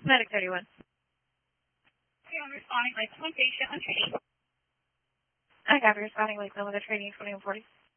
Medic 31. Okay, I'm responding by 28 on training. I got responding late with a training 2140.